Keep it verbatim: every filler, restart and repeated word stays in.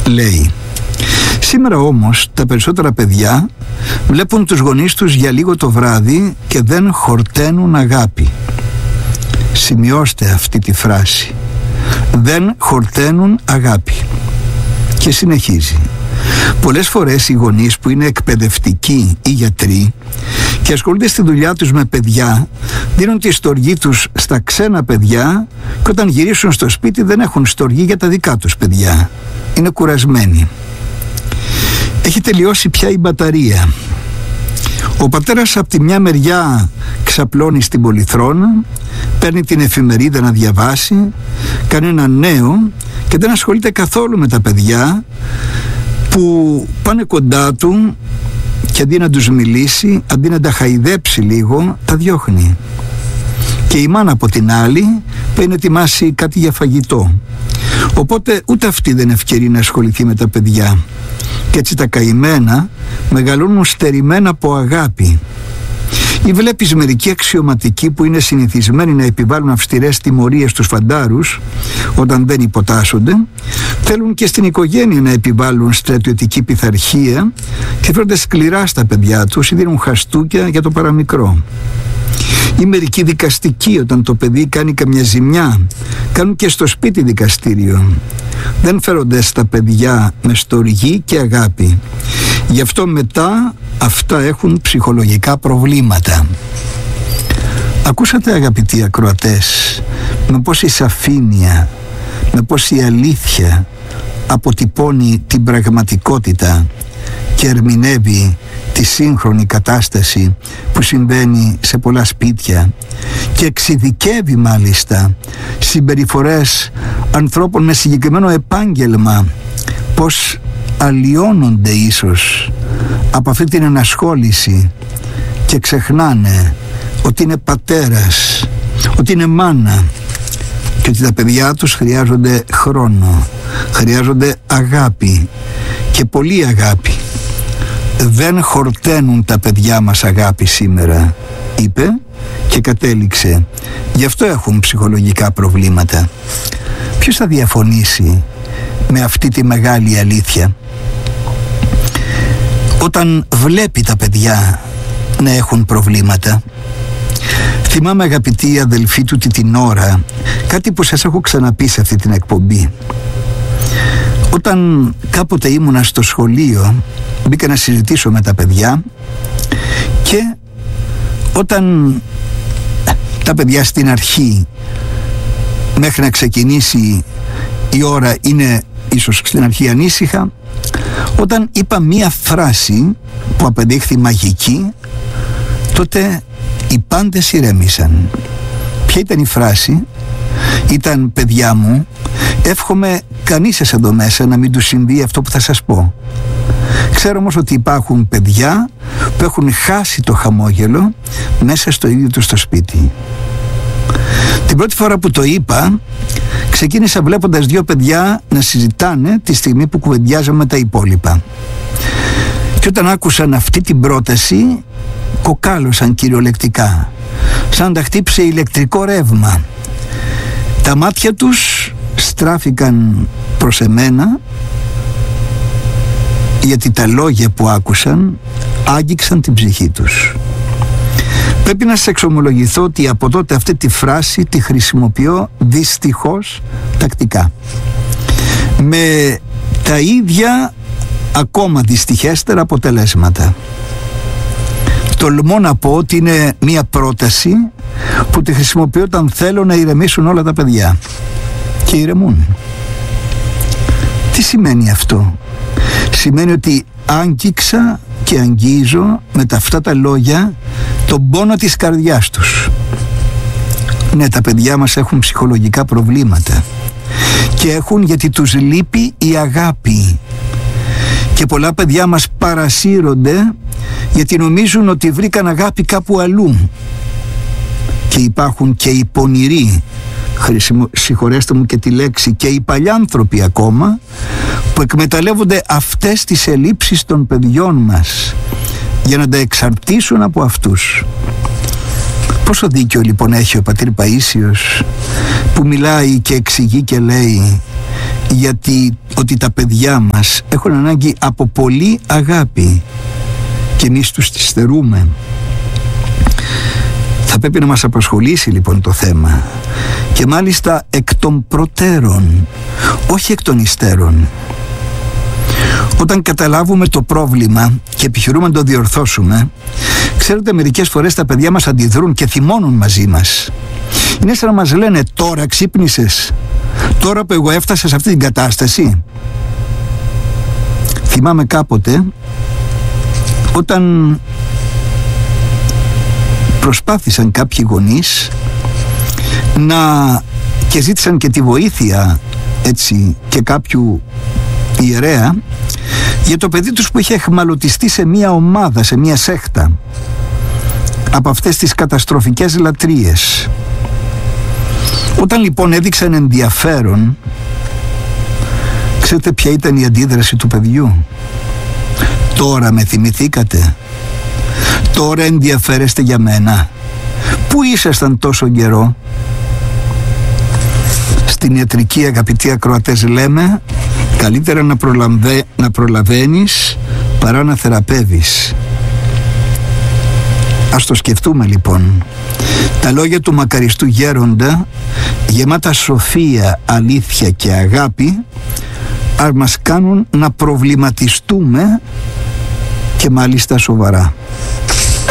λέει. Σήμερα όμως τα περισσότερα παιδιά βλέπουν τους γονείς τους για λίγο το βράδυ και δεν χορταίνουν αγάπη. Σημειώστε αυτή τη φράση. Δεν χορταίνουν αγάπη. Και συνεχίζει. Πολλές φορές οι γονείς που είναι εκπαιδευτικοί ή γιατροί και ασχολούνται στη δουλειά τους με παιδιά δίνουν τη στοργή τους στα ξένα παιδιά και όταν γυρίσουν στο σπίτι δεν έχουν στοργή για τα δικά τους παιδιά. Είναι κουρασμένοι. Έχει τελειώσει πια η μπαταρία. Ο πατέρας από τη μια μεριά ξαπλώνει στην πολυθρόνα, παίρνει την εφημερίδα να διαβάσει, κάνει ένα νέο και δεν ασχολείται καθόλου με τα παιδιά που πάνε κοντά του και αντί να τους μιλήσει, αντί να τα χαϊδέψει λίγο, τα διώχνει. Και η μάνα από την άλλη πάει να ετοιμάσει κάτι για φαγητό. Οπότε ούτε αυτή δεν ευκαιρεί να ασχοληθεί με τα παιδιά. Και έτσι τα καημένα μεγαλώνουν στερημένα από αγάπη. Ή βλέπεις μερικοί αξιωματικοί που είναι συνηθισμένοι να επιβάλλουν αυστηρές τιμωρίες στους φαντάρους όταν δεν υποτάσσονται, θέλουν και στην οικογένεια να επιβάλλουν στρατιωτική πειθαρχία και φέρονται σκληρά στα παιδιά τους ή δίνουν χαστούκια για το παραμικρό. Ή μερικοί δικαστικοί, όταν το παιδί κάνει καμιά ζημιά, κάνουν και στο σπίτι δικαστήριο. Δεν φέρονται στα παιδιά με στοργή και αγάπη. Γι' αυτό μετά αυτά έχουν ψυχολογικά προβλήματα. Ακούσατε, αγαπητοί ακροατές, με πόση σαφήνεια, με πόση αλήθεια αποτυπώνει την πραγματικότητα και ερμηνεύει τη σύγχρονη κατάσταση που συμβαίνει σε πολλά σπίτια και εξειδικεύει μάλιστα συμπεριφορές ανθρώπων με συγκεκριμένο επάγγελμα, πως αλλοιώνονται ίσως από αυτή την ενασχόληση και ξεχνάνε ότι είναι πατέρας, ότι είναι μάνα και ότι τα παιδιά τους χρειάζονται χρόνο, χρειάζονται αγάπη και πολύ αγάπη. Δεν χορταίνουν τα παιδιά μας αγάπη σήμερα, είπε και κατέληξε. Γι' αυτό έχουν ψυχολογικά προβλήματα. Ποιος θα διαφωνήσει με αυτή τη μεγάλη αλήθεια? Όταν βλέπει τα παιδιά να έχουν προβλήματα, θυμάμαι, αγαπητοί αδελφοί του, την ώρα κάτι που σας έχω ξαναπεί σε αυτή την εκπομπή. Όταν κάποτε ήμουνα στο σχολείο, μπήκα να συζητήσω με τα παιδιά και όταν τα παιδιά στην αρχή μέχρι να ξεκινήσει η ώρα είναι ίσως στην αρχή ανήσυχα, όταν είπα μία φράση που απεδείχθη μαγική, τότε οι πάντες ηρέμησαν. Ποια ήταν η φράση? Ήταν, παιδιά μου, εύχομαι κανείς σας εδώ μέσα να μην του συμβεί αυτό που θα σας πω. Ξέρω όμως ότι υπάρχουν παιδιά που έχουν χάσει το χαμόγελο μέσα στο ίδιο τους το σπίτι. Την πρώτη φορά που το είπα, ξεκίνησα βλέποντας δύο παιδιά να συζητάνε τη στιγμή που κουβεντιάζαμε τα υπόλοιπα. Και όταν άκουσαν αυτή την πρόταση, κοκάλωσαν κυριολεκτικά, σαν τα χτύψε ηλεκτρικό ρεύμα. Τα μάτια τους στράφηκαν προς εμένα, γιατί τα λόγια που άκουσαν άγγιξαν την ψυχή τους. Πρέπει να σας εξομολογηθώ ότι από τότε αυτή τη φράση τη χρησιμοποιώ δυστυχώς τακτικά, με τα ίδια ακόμα δυστυχέστερα αποτελέσματα. Τολμώ να πω ότι είναι μια πρόταση που τη χρησιμοποιώ όταν θέλω να ηρεμήσουν όλα τα παιδιά και ηρεμούν. Τι σημαίνει αυτό? Σημαίνει ότι άγγιξα και αγγίζω με τα αυτά τα λόγια τον πόνο της καρδιάς τους. Ναι, τα παιδιά μας έχουν ψυχολογικά προβλήματα και έχουν γιατί τους λείπει η αγάπη. Και πολλά παιδιά μας παρασύρονται γιατί νομίζουν ότι βρήκαν αγάπη κάπου αλλού. Και υπάρχουν και οι πονηροί, χρησιμο... συγχωρέστε μου και τη λέξη, και οι παλιάνθρωποι ακόμα, που εκμεταλλεύονται αυτές τις ελλείψεις των παιδιών μας για να τα εξαρτήσουν από αυτούς. Πόσο δίκιο λοιπόν έχει ο πατήρ Παΐσιος που μιλάει και εξηγεί και λέει: γιατί ότι τα παιδιά μας έχουν ανάγκη από πολύ αγάπη και εμείς τους τη στερούμε. Θα πρέπει να μας απασχολήσει λοιπόν το θέμα, και μάλιστα εκ των προτέρων, όχι εκ των υστέρων. Όταν καταλάβουμε το πρόβλημα και επιχειρούμε να το διορθώσουμε, ξέρετε, μερικές φορές τα παιδιά μας αντιδρούν και θυμώνουν μαζί μας. Είναι σαν να μας λένε, τώρα ξύπνησες, τώρα που εγώ έφτασα σε αυτή την κατάσταση. Θυμάμαι κάποτε όταν προσπάθησαν κάποιοι γονείς να και ζήτησαν και τη βοήθεια έτσι και κάποιου ιερέα για το παιδί τους που είχε εχμαλωτιστεί σε μια ομάδα, σε μια σέχτα από αυτές τις καταστροφικές λατρείες. Όταν λοιπόν έδειξαν ενδιαφέρον, ξέρετε ποια ήταν η αντίδραση του παιδιού? Τώρα με θυμηθήκατε? Τώρα ενδιαφέρεστε για μένα? Πού ήσασταν τόσο καιρό? Στην ιατρική, αγαπητοί ακροατές, λέμε καλύτερα να, προλαβε, να προλαβαίνεις παρά να θεραπεύεις. Ας το σκεφτούμε λοιπόν. Τα λόγια του μακαριστού γέροντα, γεμάτα σοφία, αλήθεια και αγάπη, ας μας κάνουν να προβληματιστούμε, και μάλιστα σοβαρά.